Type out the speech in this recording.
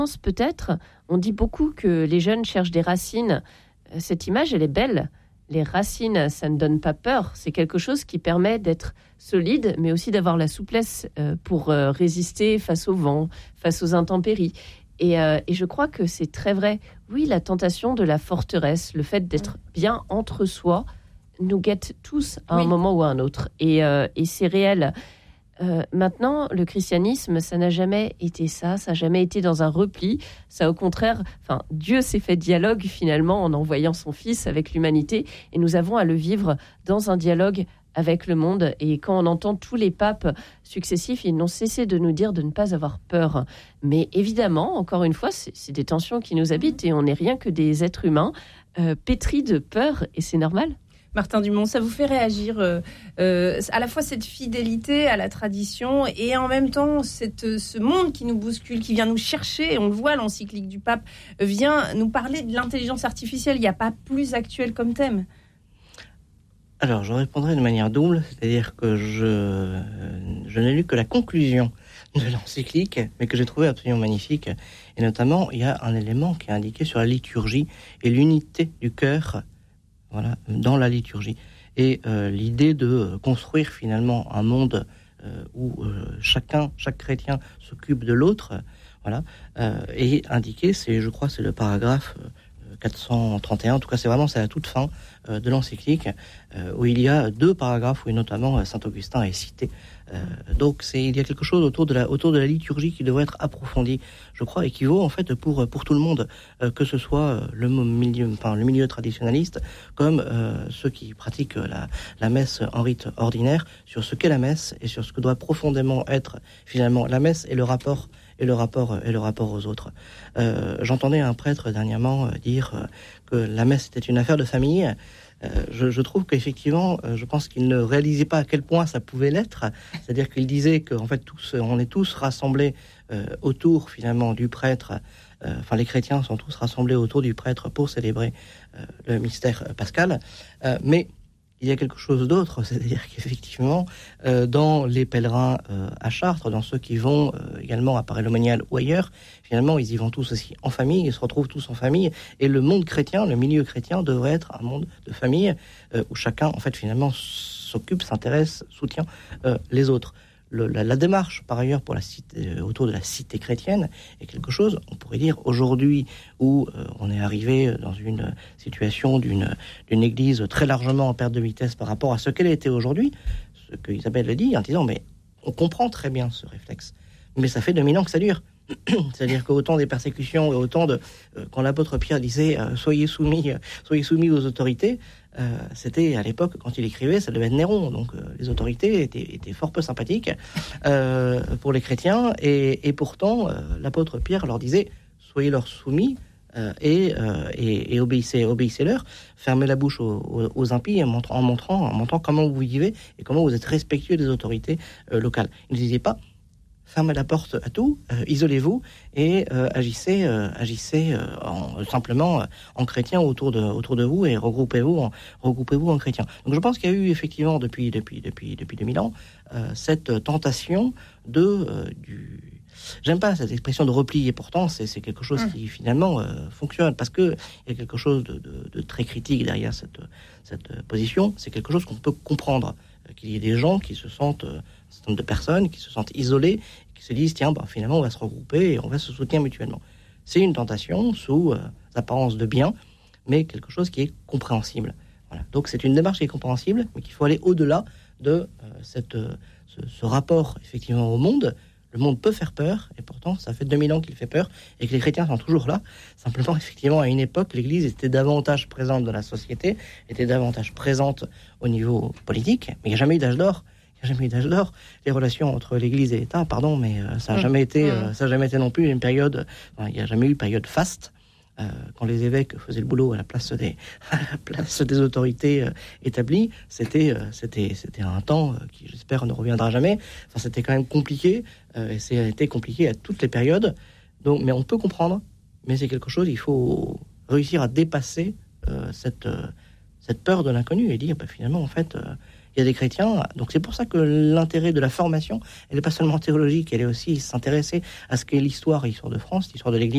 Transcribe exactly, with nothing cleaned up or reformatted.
Peut-être, on dit beaucoup que les jeunes cherchent des racines. Cette image, elle est belle. Les racines, ça ne donne pas peur. C'est quelque chose qui permet d'être solide, mais aussi d'avoir la souplesse pour résister face au vent, face aux intempéries. Et, euh, et je crois que c'est très vrai. Oui, la tentation de la forteresse, le fait d'être bien entre soi, nous guette tous à un oui. moment ou à un autre. Et, euh, et c'est réel. Euh, maintenant, le christianisme, ça n'a jamais été ça, ça n'a jamais été dans un repli. Ça, au contraire, enfin, Dieu s'est fait dialogue finalement en envoyant son Fils avec l'humanité, et nous avons à le vivre dans un dialogue avec le monde. Et quand on entend tous les papes successifs, ils n'ont cessé de nous dire de ne pas avoir peur. Mais évidemment, encore une fois, c'est, c'est des tensions qui nous habitent, et on n'est rien que des êtres humains euh, pétris de peur, et c'est normal. Martin Dumont, ça vous fait réagir euh, euh, à la fois cette fidélité à la tradition et en même temps cette, ce monde qui nous bouscule, qui vient nous chercher, on le voit, l'encyclique du pape vient nous parler de l'intelligence artificielle. Il n'y a pas plus actuel comme thème. Alors, je répondrai de manière double, c'est-à-dire que je, je n'ai lu que la conclusion de l'encyclique, mais que j'ai trouvé absolument magnifique. Et notamment, il y a un élément qui est indiqué sur la liturgie et l'unité du cœur. Voilà, dans la liturgie. Et euh, l'idée de construire finalement un monde euh, où euh, chacun, chaque chrétien s'occupe de l'autre, euh, voilà, euh, est indiqué, c'est, je crois, c'est le paragraphe euh, quatre cent trente et un, en tout cas c'est vraiment c'est à la toute fin euh, de l'encyclique, euh, où il y a deux paragraphes où notamment Saint Augustin est cité. Euh, donc c'est, il y a quelque chose autour de la, autour de la liturgie qui devrait être approfondi, je crois, et qui vaut en fait pour, pour tout le monde, euh, que ce soit le milieu, enfin, le milieu traditionnaliste, comme euh, ceux qui pratiquent la, la messe en rite ordinaire, sur ce qu'est la messe et sur ce que doit profondément être finalement la messe et le rapport et le rapport et le rapport aux autres. Euh, j'entendais un prêtre dernièrement dire euh, que la messe était une affaire de famille. Euh, je, je trouve qu'effectivement, euh, je pense qu'il ne réalisait pas à quel point ça pouvait l'être. C'est-à-dire qu'il disait qu'en fait, tous, on est tous rassemblés euh, autour finalement du prêtre. Euh, enfin, les chrétiens sont tous rassemblés autour du prêtre pour célébrer euh, le mystère pascal. Euh, mais il y a quelque chose d'autre, c'est-à-dire qu'effectivement, euh, dans les pèlerins euh, à Chartres, dans ceux qui vont euh, également à Paray-le-Monial ou ailleurs, finalement, ils y vont tous aussi en famille, ils se retrouvent tous en famille, et le monde chrétien, le milieu chrétien devrait être un monde de famille euh, où chacun, en fait, finalement, s'occupe, s'intéresse, soutient euh, les autres. Le, la, la démarche, par ailleurs, pour la cité, euh, autour de la cité chrétienne est quelque chose, on pourrait dire, aujourd'hui, où euh, on est arrivé dans une situation d'une, d'une église très largement en perte de vitesse par rapport à ce qu'elle était aujourd'hui, ce que Isabelle le dit, en disant, mais on comprend très bien ce réflexe, mais ça fait deux mille ans que ça dure. C'est-à-dire qu'autant des persécutions, autant de... Euh, quand l'apôtre Pierre disait euh, « soyez soumis, euh, soyez soumis aux autorités euh, », c'était à l'époque, quand il écrivait, ça devait être Néron. Donc euh, les autorités étaient, étaient fort peu sympathiques euh, pour les chrétiens. Et, et pourtant, euh, l'apôtre Pierre leur disait « soyez leur soumis euh, et, euh, et, et obéissez, obéissez-leur, fermez la bouche aux, aux, aux impies en montrant, en, montrant, en montrant comment vous vivez et comment vous êtes respectueux des autorités euh, locales. » Il ne disait pas fermez la porte à tout, euh, isolez-vous et euh, agissez, euh, agissez euh, en, simplement euh, en chrétien autour de, autour de vous et regroupez-vous en, regroupez-vous en chrétien. Donc je pense qu'il y a eu effectivement depuis, depuis, depuis, depuis deux mille ans euh, cette tentation de... Euh, du... J'aime pas cette expression de repli, et pourtant c'est, c'est quelque chose qui finalement euh, fonctionne, parce qu'il y a quelque chose de, de, de très critique derrière cette, cette position. C'est quelque chose qu'on peut comprendre, euh, qu'il y ait des gens qui se sentent... Euh, un certain nombre de personnes qui se sentent isolées, qui se disent tiens, bah, finalement on va se regrouper et on va se soutenir mutuellement. C'est une tentation sous euh, apparence de bien, mais quelque chose qui est compréhensible. Voilà. Donc c'est une démarche qui est compréhensible, mais qu'il faut aller au-delà de euh, cette, euh, ce, ce rapport effectivement au monde. Le monde peut faire peur, et pourtant ça fait deux mille ans qu'il fait peur, et que les chrétiens sont toujours là. Simplement, effectivement, à une époque, l'Église était davantage présente dans la société, était davantage présente au niveau politique, mais il n'y a jamais eu d'âge d'or. Il n'y a jamais eu d'âge d'or. Les relations entre l'Église et l'État, pardon, mais euh, ça n'a jamais été, euh, ça n'a jamais été non plus une période. Enfin, il n'y a jamais eu période faste euh, quand les évêques faisaient le boulot à la place des, à la place des autorités euh, établies. C'était, euh, c'était, c'était un temps euh, qui, j'espère, ne reviendra jamais. Enfin, c'était quand même compliqué euh, et ça a été compliqué à toutes les périodes. Donc, mais on peut comprendre. Mais c'est quelque chose. Il faut réussir à dépasser euh, cette euh, cette peur de l'inconnu et dire, bah, finalement, en fait. Euh, il y a des chrétiens. Donc c'est pour ça que l'intérêt de la formation, elle n'est pas seulement théologique, elle est aussi s'intéresser à ce qu'est l'histoire, l'histoire de France, l'histoire de l'Église